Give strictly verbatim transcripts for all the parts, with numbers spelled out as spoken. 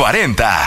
cuarenta.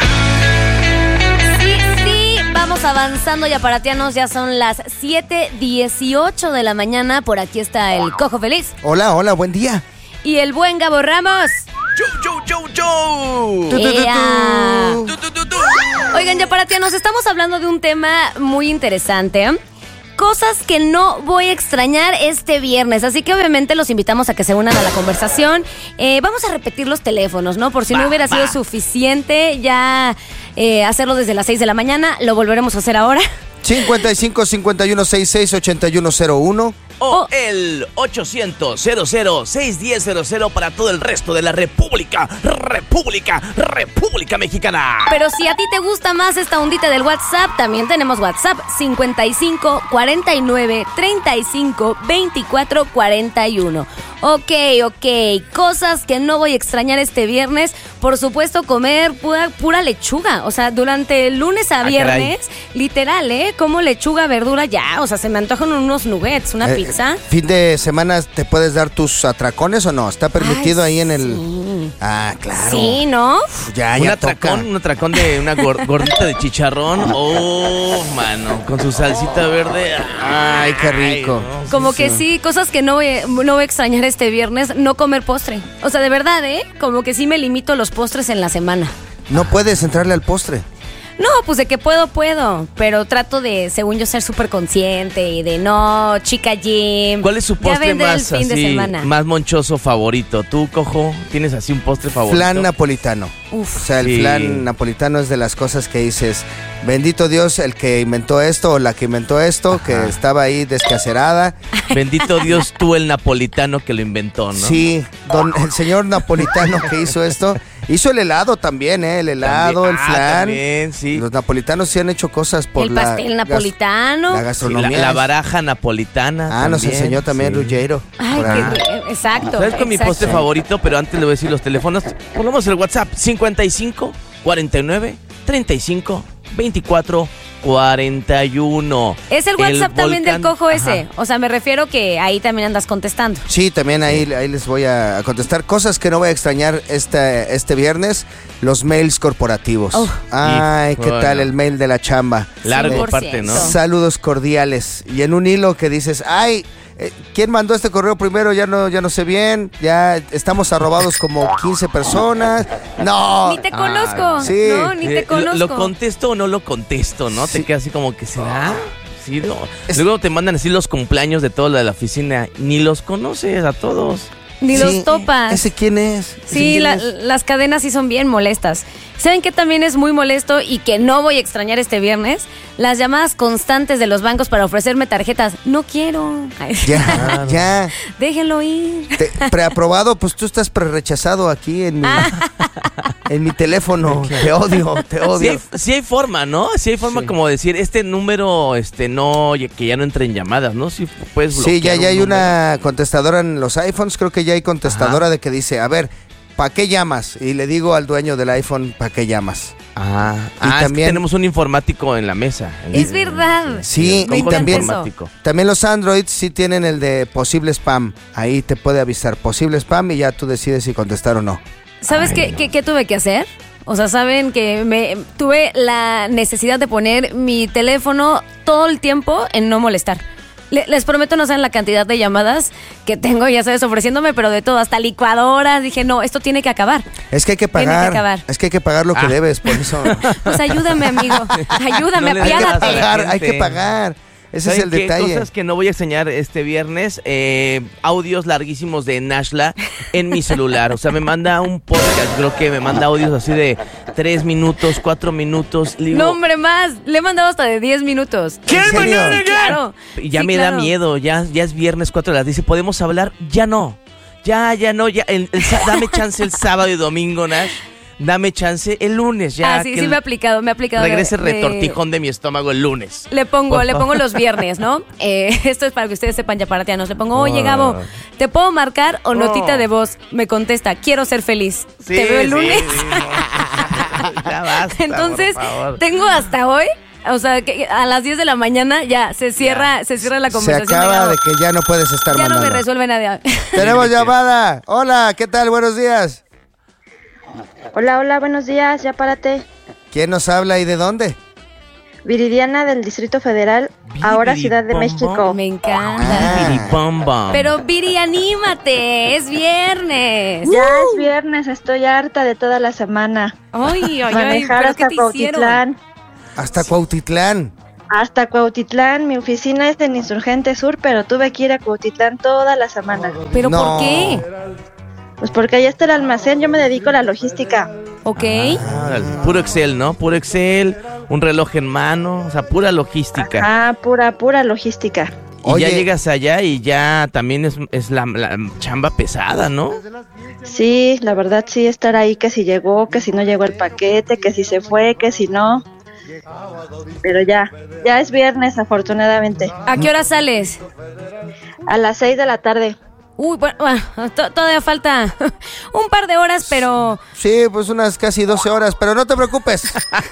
Sí, sí, vamos avanzando ya paratianos, ya son las siete dieciocho de la mañana. Por aquí está el Cojo Feliz. Hola, hola, buen día. Y el buen Gabo Ramos. ¡Yo, yo, yo, yo! Tu, tu, tu, tu. Ea. Tu, tu, tu, tu. Oigan, ya paratianos, estamos hablando de un tema muy interesante. Cosas que no voy a extrañar este viernes. Así que obviamente los invitamos a que se unan a la conversación. Eh, vamos a repetir los teléfonos, ¿no? Por si Va, no hubiera va. sido suficiente ya eh, hacerlo desde las seis de la mañana. Lo volveremos a hacer ahora. cincuenta y cinco, cincuenta y uno, sesenta y seis, ochenta y uno cero uno. O Oh. el ochocientos, cero cero, seis diez, cero cero para todo el resto de la República, República, República Mexicana. Pero si a ti te gusta más esta ondita del WhatsApp, también tenemos WhatsApp cincuenta y cinco, cuarenta y nueve, treinta y cinco, veinticuatro, cuarenta y uno. Ok, ok, cosas que no voy a extrañar este viernes. Por supuesto, comer pura, pura lechuga. O sea, durante el lunes a Ah, viernes, literal, ¿eh? Como lechuga, verdura, ya. O sea, se me antojan unos nuggets, una Eh, pizza. Fin de semana, ¿te puedes dar tus atracones o no? ¿Está permitido Ay, ahí en el...? sí. Ah, claro. Sí, ¿no? Ya, Un ya atracón, toca. un atracón de una gor- gordita de chicharrón. Oh, mano, con su salsita verde. Ay, qué rico. no, Como sí, que sí. sí, cosas que no voy, no voy a extrañar este viernes, no comer postre. O sea, de verdad, ¿eh? Como que sí me limito a los postres en la semana. No puedes entrarle al postre. No, pues de que puedo, puedo. Pero trato de, según yo, ser súper consciente y de no, chica Jim. ¿Cuál es su Ya postre vendrá más el fin de así, semana. más monchoso favorito? ¿Tú, Cojo, tienes así un postre favorito? Flan napolitano. Uf. O sea, el Sí. flan napolitano es de las cosas que dices, bendito Dios, el que inventó esto o la que inventó esto, Ajá. que estaba ahí descacerada. Bendito Dios, tú el napolitano que lo inventó, ¿no? Sí, don, el señor napolitano que hizo esto, hizo el helado también, ¿eh? El helado, También- el ah, flan. también, sí. Los napolitanos sí han hecho cosas por El la pastel gas- napolitano. la Sí, gastronomía. la, la baraja napolitana. Ah, nos también, enseñó también sí. Ruggiero. Ay, por qué ahí. rico. Exacto. ¿Sabes con mi exacto. postre favorito? Pero antes le voy a decir los teléfonos. Ponemos el WhatsApp cincuenta y cinco, cuarenta y nueve, treinta y cinco, veinticuatro, cuarenta y uno. Es el WhatsApp también volcán- del Cojo ese. Ajá. O sea, me refiero que ahí también andas contestando. Sí, también ahí, ahí les voy a contestar cosas que no voy a extrañar este, este viernes, los mails corporativos. Oh. Ay, Y- ¿qué bueno. tal el mail de la chamba? Largo cien por parte, ciento. ¿no? Saludos cordiales. Y en un hilo que dices, ay, eh, ¿quién mandó este correo primero? Ya no, ya no sé bien. Ya estamos arrobados como quince personas. No. Ni te conozco. sí. No, ni Eh, te lo- conozco. ¿Lo, contesto o no lo contesto, no? Sí. Te queda así como que será. Sí, no. Es- Luego te mandan así los cumpleaños de todos los de la oficina. Ni los conoces a todos. Ni Sí, los topas. ¿Ese quién es? ¿Ese Sí, quién la- es? las cadenas sí son bien molestas. ¿Saben qué también es muy molesto y que no voy a extrañar este viernes? Las llamadas constantes de los bancos para ofrecerme tarjetas. No quiero. Ay, Ya, ya. déjenlo ir. Te- preaprobado, pues tú estás pre-rechazado aquí en mi, Ah. en mi teléfono. Te odio, te Sí odio. hay, sí hay forma, ¿no? Sí hay forma Sí. como decir, este número, este, no, que ya no entre en llamadas, ¿no? Sí puedes Sí, ya, bloquear ya un hay número. una contestadora en los iPhones, creo que ya hay contestadora de que dice, a ver, ¿para qué llamas? Y le digo al dueño del iPhone, ¿para qué llamas? Ah, Y ah, es que también- tenemos un informático en la mesa. Es verdad. Sí, Me y encanta también, eso. también los Androids sí tienen el de posible spam. Ahí te puede avisar posible spam y ya tú decides si contestar o no. ¿Sabes Ay, qué, no. qué, qué tuve que hacer? O sea, saben que me tuve la necesidad de poner mi teléfono todo el tiempo en no molestar. Le- les prometo no saben la cantidad de llamadas que tengo, ya sabes, ofreciéndome, pero de todo, hasta licuadoras. Dije, no, esto tiene que acabar. Es que hay que Tiene que pagar. acabar. Es que hay que pagar lo que Ah. debes, por eso. Pues ayúdame, amigo. Ayúdame, No le hay que digas a la apiádate. pagar, hay gente. que pagar. Ese es ¿Saben el qué? detalle. Cosas que no voy a enseñar este viernes, eh, audios larguísimos de Nashla en mi celular. O sea, me manda un podcast, creo que me manda audios así de tres minutos, cuatro minutos. Le digo, No, hombre, más. Le he mandado hasta de diez minutos. ¿En serio? Claro. Y ya Sí, me claro. da miedo, ya, ya es viernes cuatro horas. Dice, ¿podemos hablar? Ya no. Ya, ya no, ya. El, el sa- dame chance el sábado y domingo, Nash. Dame chance el lunes, ya. Ah, sí, que sí el- me ha aplicado, me ha aplicado. de- Regrese el de- retortijón de mi estómago el lunes. Le pongo, Por le favor. pongo los viernes, ¿no? Eh, esto es para que ustedes sepan ya paratianos. Le pongo, oye, Ah. Gabo, ¿te puedo marcar o notita Oh. de voz? Me contesta, quiero ser feliz. Sí, ¿Te veo el sí, lunes? sí. Ya basta, Entonces, por favor. tengo hasta hoy, o sea, que a las diez de la mañana ya se cierra, se cierra la Se conversación. acaba Gabo. de que ya no puedes estar Ya no mandando. me resuelve nadie. Tenemos llamada. Hola, ¿qué tal? Buenos días. Hola, hola, buenos días, ya párate. ¿Quién nos habla y de dónde? Viridiana del Distrito Federal, ahora Ciudad de México. Me encanta. Ah. Pero Viri, anímate, es viernes. Ya es viernes, estoy harta de toda la semana. Ay, ay, ay, Manejar ¿pero hasta qué te hicieron? Cuautitlán. Hasta Cuautitlán. Hasta Cuautitlán, mi oficina es en Insurgente Sur, pero tuve que ir a Cuautitlán toda la semana. ¿Pero No. por qué? Pues porque allá está el almacén, yo me dedico a la logística. Ok. Ah, puro Excel, ¿no? Puro Excel, un reloj en mano, o sea, pura logística. Ah, pura, pura logística. Y Oye. ya llegas allá y ya también es, es la, la chamba pesada, ¿no? Sí, la verdad sí, estar ahí, que si llegó, que si no llegó el paquete, que si se fue, que si no. Pero ya, ya es viernes, afortunadamente. ¿A qué hora sales? A las seis de la tarde. Uy, bueno, bueno, to- todavía falta un par de horas, pero... Sí, pues unas casi doce horas, pero no te preocupes.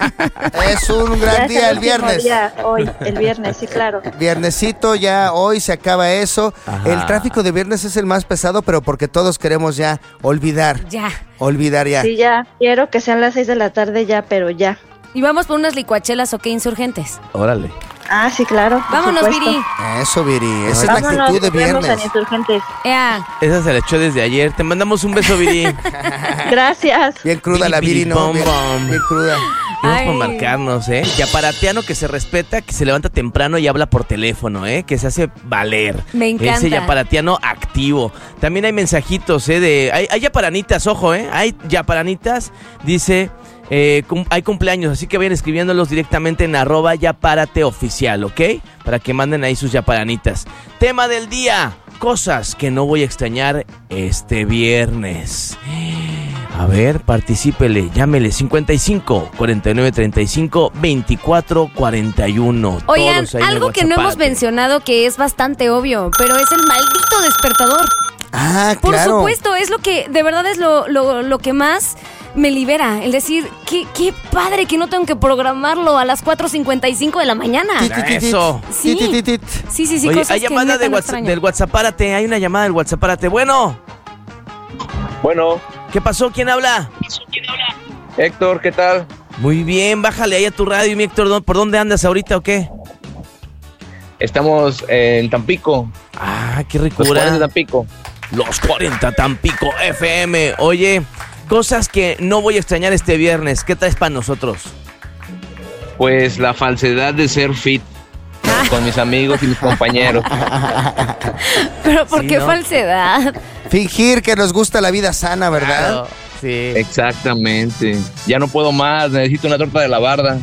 Es un Ya gran es día el último viernes. día, hoy, el viernes, sí, claro. Viernesito, ya hoy se acaba eso. Ajá. El tráfico de viernes es el más pesado, pero porque todos queremos ya olvidar. Ya. Olvidar ya. Sí, ya, quiero que sean las seis de la tarde ya, pero ya. Y vamos por unas licuachelas o qué, Insurgentes. Órale. Ah, sí, claro. por Vámonos, supuesto. Viri. Eso, Viri. Esa es la Vámonos, actitud de nos vemos viernes. en Insurgentes. Ea. Esa se la echó desde ayer. Te mandamos un beso, Viri. Gracias. Bien cruda la Viri, ¿no? Bom, Bien, bom. bien cruda. Gracias por Ay. marcarnos, ¿eh? Yaparatiano que se respeta, que se levanta temprano y habla por teléfono, ¿eh? Que se hace valer. Me encanta. Ese yaparatiano activo. También hay mensajitos, ¿eh? De, hay, hay yaparanitas, ojo, ¿eh? Hay yaparanitas, dice... Eh, cum- hay cumpleaños, así que vayan escribiéndolos directamente en arroba yaparateoficial, ¿ok? Para que manden ahí sus yaparanitas. Tema del día, cosas que no voy a extrañar este viernes. A ver, particípele, llámele cincuenta y cinco, cuarenta y nueve, treinta y cinco, veinticuatro, cuarenta y uno. Oigan, Todos ahí en el algo que no hemos WhatsApp. mencionado que es bastante obvio, pero es el maldito despertador. Ah, Por claro. supuesto, es lo que, de verdad es lo, lo, lo que más me libera. El decir, qué, qué padre que no tengo que programarlo a las cuatro cincuenta y cinco de la mañana. Tit, tit, tit, tit. Eso. Sí. Tit, tit, tit. Sí, sí, sí, Oye, cosas hay que llamada neta de no WhatsApp, extraño. del WhatsAppárate, hay una llamada del WhatsAppárate. Bueno, Bueno, ¿qué pasó? ¿Quién habla? Héctor, ¿qué tal? Muy bien, bájale ahí a tu radio, mi Héctor. ¿Dó- ¿Por dónde andas ahorita o qué? Estamos en Tampico, Ah, qué los cuarenta de ricura. Tampico. Los cuarenta Tampico F M. Oye, cosas que no voy a extrañar este viernes. ¿Qué traes para nosotros? Pues la falsedad de ser fit Ah. con mis amigos y mis compañeros. Pero ¿por Sí, qué ¿no? falsedad? Fingir que nos gusta la vida sana, ¿verdad? Claro, sí. Exactamente. Ya no puedo más, necesito una torta de la barda.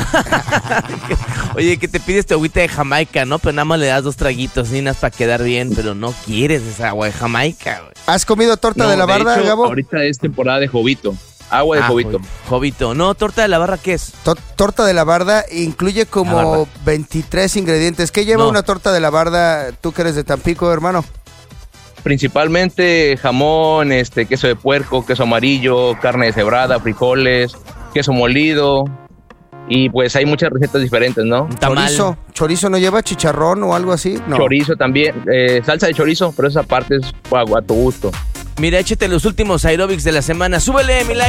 Oye, que te pides tu agüita de Jamaica, ¿no? Pero nada más le das dos traguitos, ninas, para quedar bien, pero no quieres esa agua de Jamaica, güey. ¿Has comido torta No, de la barda, hecho, Gabo? ahorita es temporada de jovito. Agua de Ah, jovito. jovi- Jovito. No, torta de la barra, ¿qué es? To- torta de la barda incluye La como barda. veintitrés ingredientes. ¿Qué lleva No. una torta de la barda? Tú que eres de Tampico, hermano. Principalmente jamón, este, queso de puerco, queso amarillo, carne deshebrada, frijoles, queso molido. Y pues hay muchas recetas diferentes, ¿no? Un tamal. Chorizo. ¿Chorizo no lleva chicharrón o algo así? No. Chorizo también, eh, salsa de chorizo, pero esa parte es a, a tu gusto. Mira, échate los últimos aeróbics de la semana. Súbele, Milay.